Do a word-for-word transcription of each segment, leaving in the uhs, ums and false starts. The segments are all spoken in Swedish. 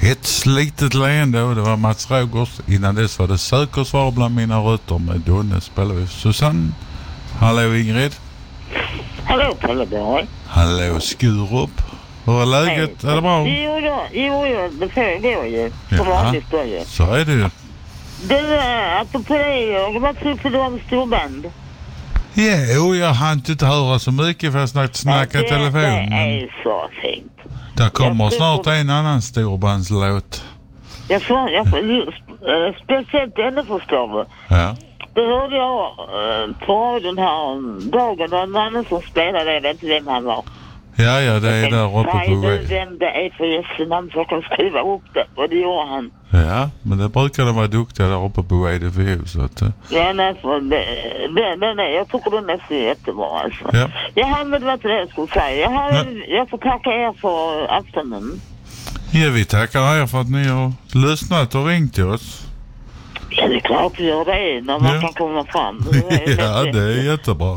Ett slitet leende och det var Mats Rogers. Innan dess var det Söker svar bland mina rötter med Donne spelar vi Susanne. Hallå Ingrid. Hallå Pelleborg. Hallå Skurup. Hur är läget? Är det bra? Jo, då, jo, jo det förgår ju. Som vanligt då ju. Så är det ju. Du, apropå det, jag var tror på de storband. Jo, jag hann inte höra så mycket för jag snackat snacka i telefon. Det är så fint. Där kommer snart en annan storbandslåt. Jag får, jag får, speciellt ännu förstår du. Ja. Det hörde jag äh, på den här dagen och en annan som spelade, jag vet inte vem han var. Ja, ja, det är där uppe på... Nej, du vem det är för Jesu namn så kan skriva upp det, och det gjorde han. Ja, men det brukar de vara duktiga där uppe på E D F O, så att... Ja, nej, för det, det, det, nej, jag tycker den är så jättebra, alltså. Ja. Jag hade det vad jag skulle säga. Jag, har, ja. jag får tacka er för aftonen. Ja, vi tackar er för att ni har lyssnat och ringt till oss. Ja, det är klart vi gör det när man ja. kan komma fram. Det ja, det är jättebra.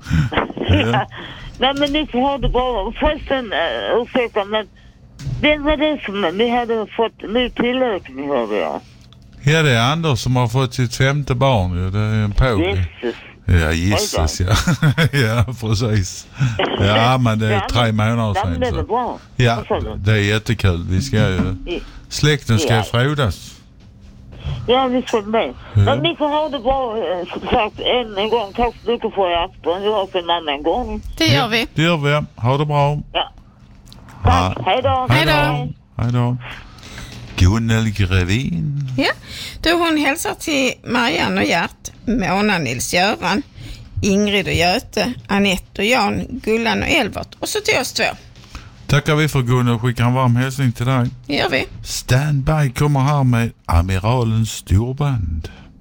ja. Nej, men ni får ha det bra. Förresten, uh, ursäkta, men vem var det som ni hade fått ny tillökning, hörde jag? Ja, det är Anders som har fått sitt femte barn. Ju. Det är en påg. Jesus. Ja, Jesus, ja. ja, precis. Ja, men det är tre månader sedan. Det är bra. Ja, det är jättekul. Vi ska ju... Släkten ska ja. frodas. Ja, vi får med. Ja. Men ni får ha det bra, som sagt, än en gång. Tack så mycket för er afton. Vi hörs en annan gång. Det gör vi. Det gör vi. Ha det bra. Ja. Tack. Ha. Hej då. Hej då. Hej då. Gunnel Grevin. Ja, då hon hälsar till Marianne och Gert, Mona, Nils-Göran, Ingrid och Göte, Annette och Jan, Gullan och Elvert. Och så till oss två. Tackar vi för Gunnel, skickar en varm hälsning till dig. Det gör vi. Standby kommer här med Amiralens storband.